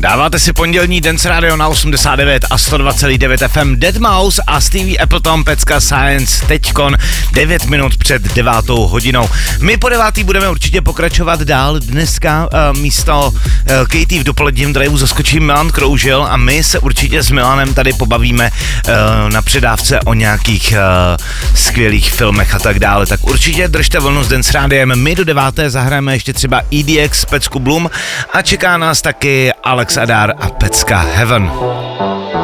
Dáváte si pondělní Dance Radio na 89 a 102,9 FM Deadmau5 a Stevie Appleton, Pecka Science, teďkon 9 minut před 9 hodinou. My po 9 budeme určitě pokračovat dál. Dneska místo Katie v dopoledním driveu zaskočí Milan Kroužil a my se určitě s Milanem tady pobavíme na předávce o nějakých skvělých filmech a tak dále. Tak určitě držte vlnu s Dance Radiem. My do 9 zahrajeme ještě třeba EDX, Pecku Bloom a čeká nás taky Alex Adar a Pecka Heaven.